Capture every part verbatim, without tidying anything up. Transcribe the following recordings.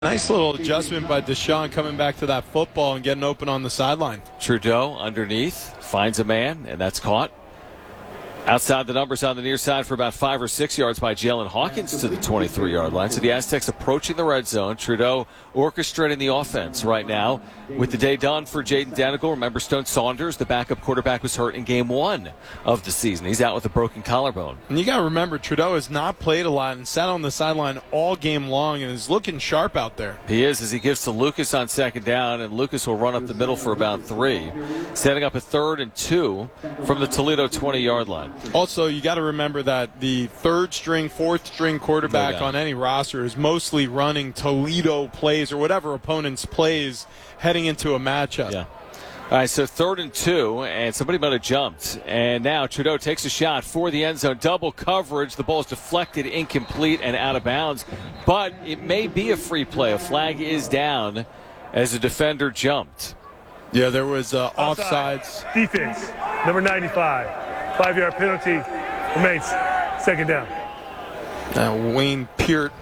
Nice little adjustment by Deshaun coming back to that football and getting open on the sideline. Trudeau underneath, finds a man, and that's caught. Outside the numbers on the near side for about five or six yards by Jalen Hawkins to the twenty-three-yard line. So the Aztecs approaching the red zone. Trudeau orchestrating the offense right now with the day done for Jaden Danigal. Remember, Stone Saunders, the backup quarterback, was hurt in game one of the season. He's out with a broken collarbone. And you got to remember, Trudeau has not played a lot and sat on the sideline all game long and is looking sharp out there. He is, as he gives to Lucas on second down, and Lucas will run up the middle for about three, setting up a third and two from the Toledo twenty-yard line. Also, you got to remember that the third string, fourth string quarterback no on any roster is mostly running Toledo plays or whatever opponent's plays heading into a matchup. Yeah. All right, so third and two, and somebody might have jumped. And now Trudeau takes a shot for the end zone. Double coverage. The ball is deflected, incomplete, and out of bounds. But it may be a free play. A flag is down as a defender jumped. Yeah, there was uh, offsides. Defense, number ninety-five. Five-yard penalty remains second down. Uh, Wayne Peart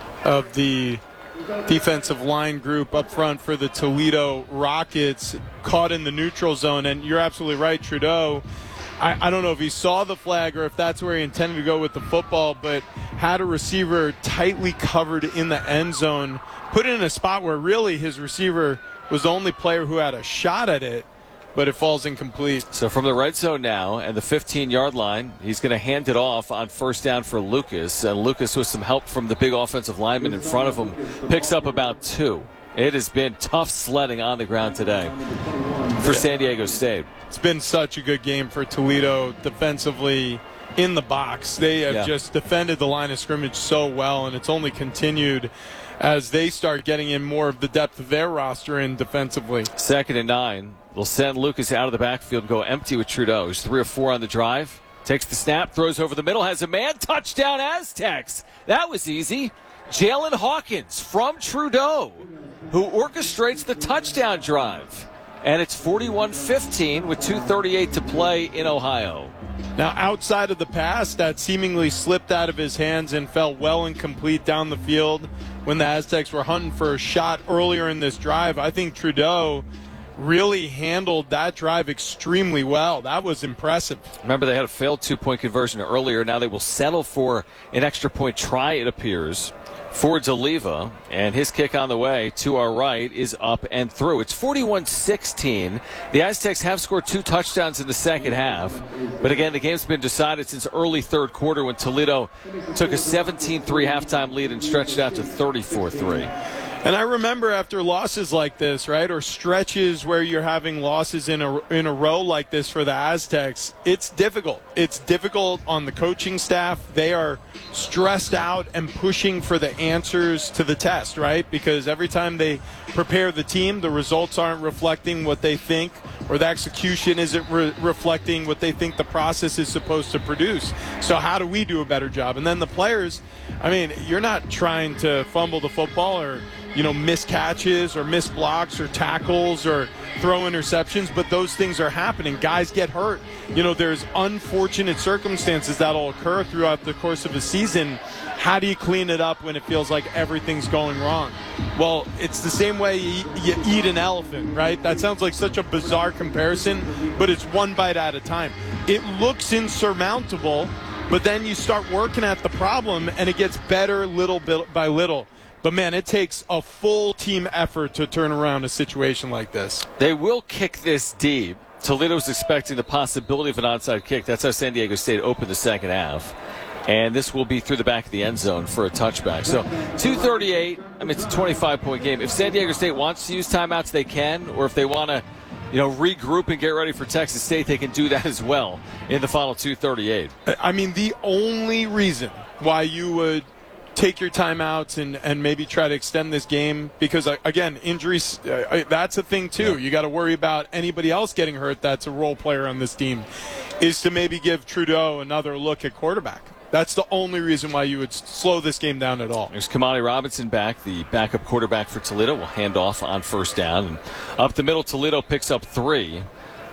of the defensive line group up front for the Toledo Rockets caught in the neutral zone. And you're absolutely right, Trudeau. I, I don't know if he saw the flag or if that's where he intended to go with the football, but had a receiver tightly covered in the end zone, put it in a spot where really his receiver was the only player who had a shot at it, but it falls incomplete. So from the red zone now and the fifteen-yard line, he's going to hand it off on first down for Lucas. And Lucas, with some help from the big offensive lineman in front of him, picks up about two. It has been tough sledding on the ground today for San Diego State. It's been such a good game for Toledo defensively in the box. They have yeah. just defended the line of scrimmage so well, and it's only continued as they start getting in more of the depth of their roster in defensively. Second and nine. They'll send Lucas out of the backfield and go empty with Trudeau. He's three or four on the drive. Takes the snap, throws over the middle, has a man. Touchdown Aztecs. That was easy. Jalen Hawkins from Trudeau, who orchestrates the touchdown drive. And it's forty-one fifteen with two thirty-eight to play in Ohio. Now, outside of the pass that seemingly slipped out of his hands and fell well and complete down the field when the Aztecs were hunting for a shot earlier in this drive, I think Trudeau really handled that drive extremely well. That was impressive. Remember, they had a failed two-point conversion earlier. Now they will settle for an extra point try, it appears, for D'Oliva. And his kick on the way to our right is up and through. It's forty-one sixteen. The Aztecs have scored two touchdowns in the second half. But again, the game's been decided since early third quarter when Toledo took a seventeen three halftime lead and stretched it out to thirty-four three. And I remember after losses like this, right, or stretches where you're having losses in a, in a row like this for the Aztecs, it's difficult. It's difficult on the coaching staff. They are stressed out and pushing for the answers to the test, right, because every time they prepare the team, the results aren't reflecting what they think, or the execution isn't re- reflecting what they think the process is supposed to produce. So how do we do a better job? And then the players, I mean, you're not trying to fumble the football or, you know, miss catches or miss blocks or tackles or throw interceptions, but those things are happening. Guys get hurt. You know, there's unfortunate circumstances that'll occur throughout the course of a season. How do you clean it up when it feels like everything's going wrong? Well, it's the same way you, you eat an elephant, right? That sounds like such a bizarre comparison, but it's one bite at a time. It looks insurmountable, but then you start working at the problem, and it gets better little bit by little. But, man, it takes a full team effort to turn around a situation like this. They will kick this deep. Toledo's expecting the possibility of an onside kick. That's how San Diego State opened the second half. And this will be through the back of the end zone for a touchback. So two thirty-eight, I mean, it's a twenty-five point game. If San Diego State wants to use timeouts, they can. Or if they want to, you know, regroup and get ready for Texas State, they can do that as well in the final two thirty-eight. I mean, the only reason why you would take your timeouts and, and maybe try to extend this game, because, again, injuries, uh, that's a thing, too. Yeah. You got to worry about anybody else getting hurt that's a role player on this team, is to maybe give Trudeau another look at quarterback. That's the only reason why you would slow this game down at all. There's Kamani Robinson back, the backup quarterback for Toledo. Will hand off on first down. And up the middle, Toledo picks up three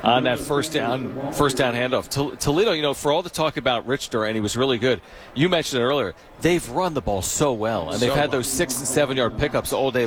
on that first down first down handoff. Tol- Toledo, you know, for all the talk about Richter, and he was really good, you mentioned it earlier, they've run the ball so well, and they've So had well. those six and seven yard pickups all day